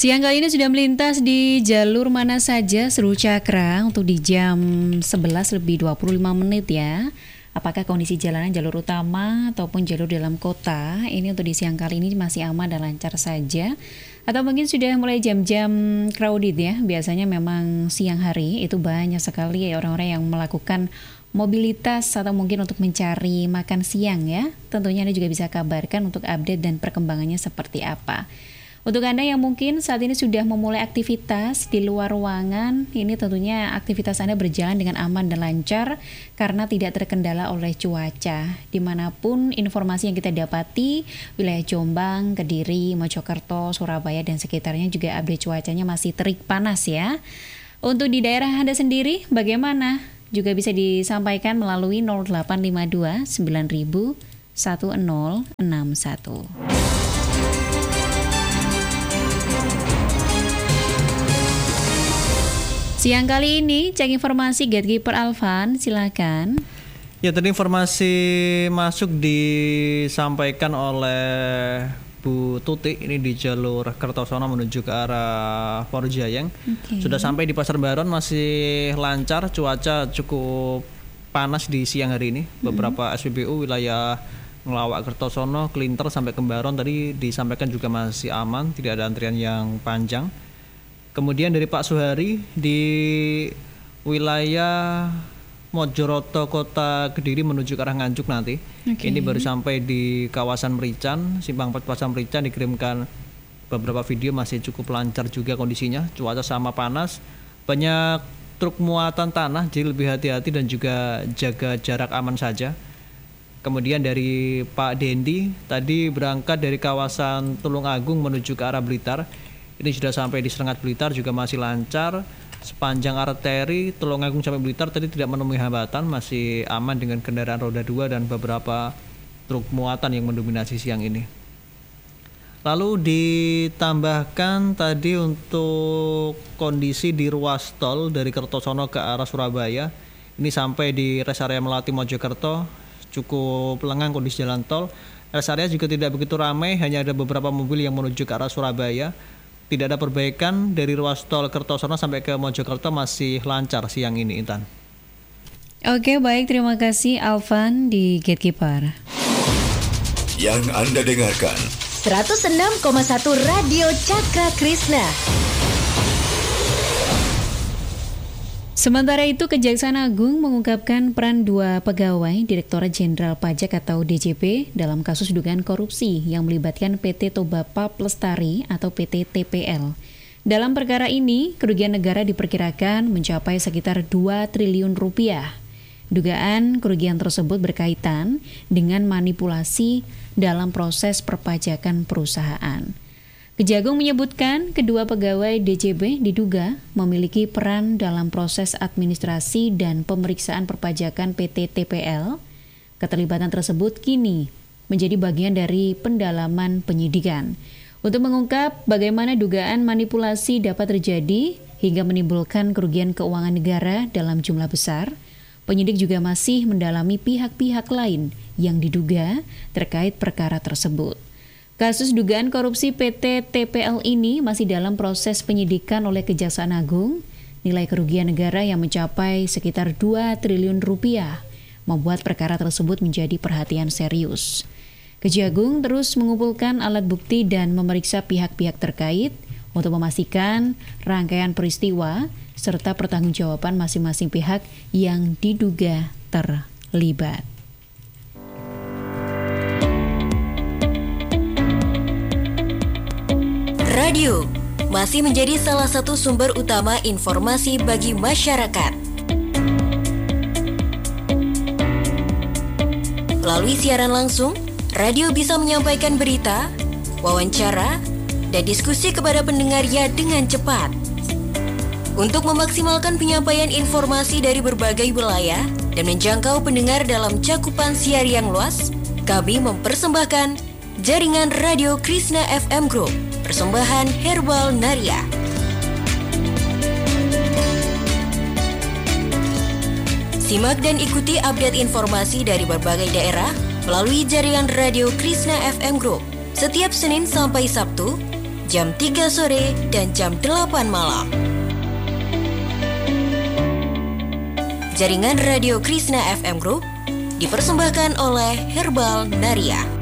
Siang kali ini sudah melintas di jalur mana saja Seru Cakra untuk di jam 11 lebih 25 menit ya. Apakah kondisi jalanan jalur utama ataupun jalur dalam kota ini untuk di siang kali ini masih aman dan lancar saja? Atau mungkin sudah mulai jam-jam crowded ya? Biasanya memang siang hari itu banyak sekali ya orang-orang yang melakukan mobilitas atau mungkin untuk mencari makan siang ya. Tentunya Anda juga bisa kabarkan untuk update dan perkembangannya seperti apa. Untuk Anda yang mungkin saat ini sudah memulai aktivitas di luar ruangan, ini tentunya aktivitas Anda berjalan dengan aman dan lancar karena tidak terkendala oleh cuaca. Dimanapun informasi yang kita dapati, wilayah Jombang, Kediri, Mojokerto, Surabaya, dan sekitarnya juga update cuacanya masih terik panas ya. Untuk di daerah Anda sendiri, bagaimana? Juga bisa disampaikan melalui 0852 9000 1061. Siang kali ini, cek informasi Gatekeeper Alvan, silakan. Ya, tadi informasi masuk disampaikan oleh Bu Tuti, ini di jalur Kertosono menuju ke arah Forjayeng. Sudah sampai di Pasar Baron, masih lancar, cuaca cukup panas di siang hari ini. Beberapa SPBU wilayah Ngelawak, Kertosono, Klinter sampai ke Baron tadi disampaikan juga masih aman, tidak ada antrian yang panjang. Kemudian dari Pak Suhari di wilayah Mojoroto Kota Kediri menuju ke arah Nganjuk nanti. Ini baru sampai di kawasan Merican, Simpang 4 Pasar Merican, dikirimkan beberapa video masih cukup lancar juga kondisinya. Cuaca sama panas, banyak truk muatan tanah, jadi lebih hati-hati dan juga jaga jarak aman saja. Kemudian dari Pak Dendi tadi berangkat dari kawasan Tulung Agung menuju ke arah Blitar. Ini sudah sampai di Serengat Blitar juga masih lancar. Sepanjang arteri Tulung Agung sampai Blitar tadi tidak menemui hambatan, masih aman dengan kendaraan roda 2 dan beberapa truk muatan yang mendominasi siang ini. Lalu ditambahkan tadi untuk kondisi di ruas tol dari Kertosono ke arah Surabaya. Ini sampai di rest area Melati Mojokerto cukup lengang kondisi jalan tol. Rest area juga tidak begitu ramai, hanya ada beberapa mobil yang menuju ke arah Surabaya. Tidak ada perbaikan dari ruas tol Kertosono sampai ke Mojokerto, masih lancar siang ini, Intan. Oke, baik, terima kasih Alvan di Gatekeeper. Yang Anda dengarkan 106,1 Radio Cakra Krishna. Sementara itu, Kejaksaan Agung mengungkapkan peran 2 pegawai Direktorat Jenderal Pajak atau DJP dalam kasus dugaan korupsi yang melibatkan PT Toba Pap Lestari atau PT TPL. Dalam perkara ini, kerugian negara diperkirakan mencapai sekitar 2 triliun rupiah. Dugaan kerugian tersebut berkaitan dengan manipulasi dalam proses perpajakan perusahaan. Kejagung menyebutkan kedua pegawai DJP diduga memiliki peran dalam proses administrasi dan pemeriksaan perpajakan PT TPL. Keterlibatan tersebut kini menjadi bagian dari pendalaman penyidikan untuk mengungkap bagaimana dugaan manipulasi dapat terjadi hingga menimbulkan kerugian keuangan negara dalam jumlah besar. Penyidik juga masih mendalami pihak-pihak lain yang diduga terkait perkara tersebut. Kasus dugaan korupsi PT TPL ini masih dalam proses penyidikan oleh Kejaksaan Agung. Nilai kerugian negara yang mencapai sekitar 2 triliun rupiah membuat perkara tersebut menjadi perhatian serius. Kejagung terus mengumpulkan alat bukti dan memeriksa pihak-pihak terkait untuk memastikan rangkaian peristiwa serta pertanggungjawaban masing-masing pihak yang diduga terlibat. Radio masih menjadi salah satu sumber utama informasi bagi masyarakat. Melalui siaran langsung, radio bisa menyampaikan berita, wawancara, dan diskusi kepada pendengarnya dengan cepat. Untuk memaksimalkan penyampaian informasi dari berbagai wilayah dan menjangkau pendengar dalam cakupan siar yang luas, kami mempersembahkan jaringan Radio Krishna FM Group, persembahan Herbal Naria. Simak dan ikuti update informasi dari berbagai daerah melalui jaringan Radio Krishna FM Group setiap Senin sampai Sabtu jam 3 sore, dan jam 8 malam. Jaringan Radio Krishna FM Group dipersembahkan oleh Herbal Naria.